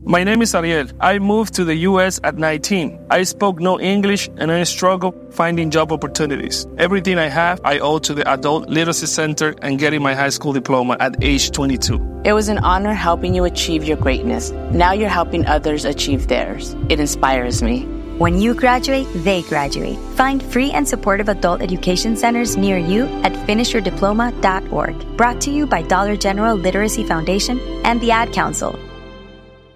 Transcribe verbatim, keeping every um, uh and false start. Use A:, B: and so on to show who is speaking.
A: My name is Ariel. I moved to the U S at nineteen. I spoke no English and I struggled finding job opportunities. Everything I have, I owe to the Adult Literacy Center and getting my high school diploma at age twenty-two.
B: It was an honor helping you achieve your greatness. Now you're helping others achieve theirs. It inspires me.
C: When you graduate, they graduate. Find free and supportive adult education centers near you at finish your diploma dot org. Brought to you by Dollar General Literacy Foundation and the Ad Council.